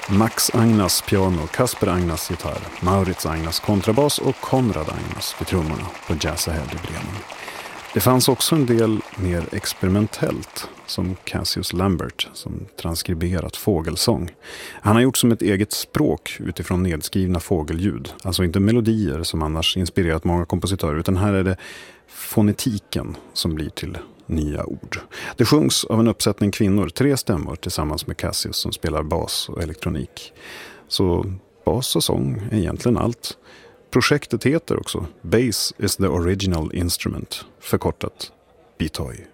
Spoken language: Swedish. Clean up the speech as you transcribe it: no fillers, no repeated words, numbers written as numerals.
Max Agnas piano, Kasper Agnas gitarr, Maurits Agnas kontrabas och Konrad Agnas vid trummorna på Jazz Ahead i Bremen. Det fanns också en del mer experimentellt, som Cassius Lambert som transkriberat fågelsång. Han har gjort som ett eget språk utifrån nedskrivna fågelljud. Alltså inte melodier som annars inspirerat många kompositörer, utan här är det fonetiken som blir till nya ord. Det sjungs av en uppsättning kvinnor, 3 stämmor tillsammans med Cassius som spelar bas och elektronik. Så bas och sång är egentligen allt. Projektet heter också Bass is the Original Instrument, förkortat BTOI.